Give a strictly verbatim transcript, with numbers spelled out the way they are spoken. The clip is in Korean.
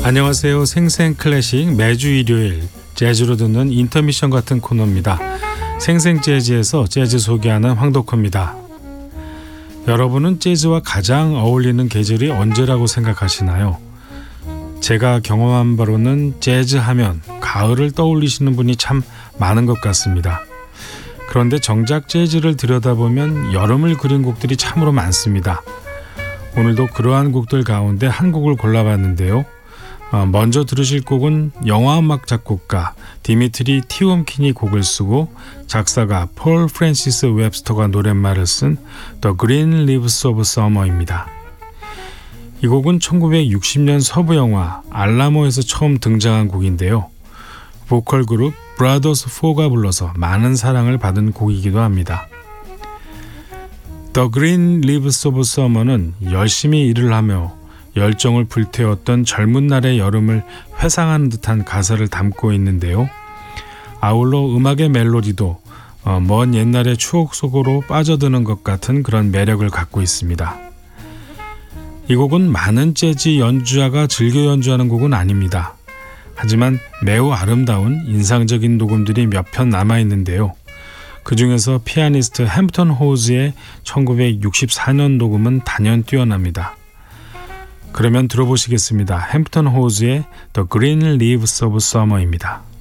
안녕하세요. 생생클래식 매주 일요일 재즈로 듣는 인터미션 같은 코너입니다. 생생재즈에서 재즈 소개하는 황덕호입니다. 여러분은 재즈와 가장 어울리는 계절이 언제라고 생각하시나요? 제가 경험한 바로는 재즈 하면 가을을 떠올리시는 분이 참 많은 것 같습니다. 그런데 정작 재즈를 들여다보면 여름을 그린 곡들이 참으로 많습니다. 오늘도 그러한 곡들 가운데 한 곡을 골라봤는데요. 어, 먼저 들으실 곡은 영화음악 작곡가 디미트리 티욤킨이 곡을 쓰고 작사가 폴 프랜시스 웹스터가 노랫말을 쓴 The Green Leaves of Summer입니다. 이 곡은 천구백육십 년 서부 영화 알라모에서 처음 등장한 곡인데요. 보컬 그룹 브라더스 포가 불러서 많은 사랑을 받은 곡이기도 합니다. The Green Leaves of Summer는 열심히 일을 하며 열정을 불태웠던 젊은 날의 여름을 회상하는 듯한 가사를 담고 있는데요. 아울러 음악의 멜로디도 어, 먼 옛날의 추억 속으로 빠져드는 것 같은 그런 매력을 갖고 있습니다. 이 곡은 많은 재즈 연주자가 즐겨 연주하는 곡은 아닙니다. 하지만 매우 아름다운 인상적인 녹음들이 몇 편 남아있는데요. 그 중에서 피아니스트 햄프턴 호우즈의 천구백육십사 년 녹음은 단연 뛰어납니다. 그러면 들어보시겠습니다. 햄프턴 호우즈의 The Green Leaves of Summer입니다.